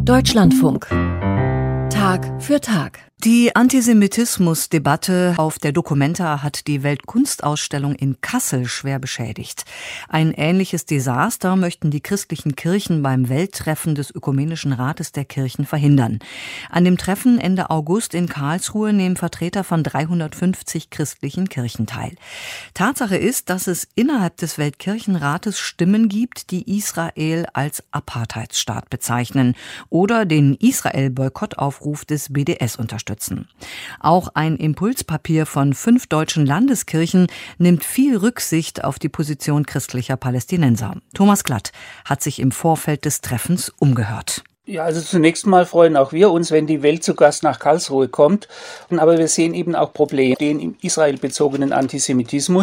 Deutschlandfunk. Tag für Tag. Die Antisemitismusdebatte auf der Documenta hat die Weltkunstausstellung in Kassel schwer beschädigt. Ein ähnliches Desaster möchten die christlichen Kirchen beim Welttreffen des Ökumenischen Rates der Kirchen verhindern. An dem Treffen Ende August in Karlsruhe nehmen Vertreter von 350 christlichen Kirchen teil. Tatsache ist, dass es innerhalb des Weltkirchenrates Stimmen gibt, die Israel als Apartheidsstaat bezeichnen oder den Israel-Boykottaufruf des BDS unterstützen. Auch ein Impulspapier von 5 deutschen Landeskirchen nimmt viel Rücksicht auf die Position christlicher Palästinenser. Thomas Glatt hat sich im Vorfeld des Treffens umgehört. Ja, also zunächst mal freuen auch wir uns, wenn die Welt zu Gast nach Karlsruhe kommt. Aber wir sehen eben auch Probleme, den im Israel bezogenen Antisemitismus.